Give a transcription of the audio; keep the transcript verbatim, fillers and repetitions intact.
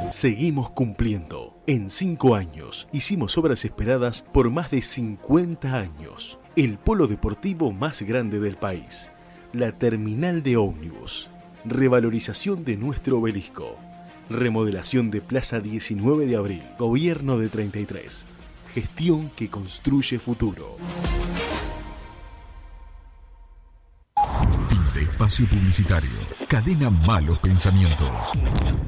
Seguimos cumpliendo. En cinco años hicimos obras esperadas por más de cincuenta años. El polo deportivo más grande del país. La terminal de ómnibus. Revalorización de nuestro obelisco. Remodelación de Plaza diecinueve de abril. Gobierno de treinta y tres. Gestión que construye futuro. Fin de espacio publicitario. Cadena Malos Pensamientos.